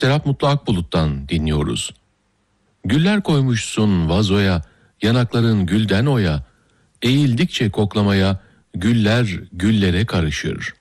Serap Mutlu Akbulut'tan dinliyoruz. Güller koymuşsun vazoya, yanakların gülden oya, eğildikçe koklamaya, güller güllere karışır.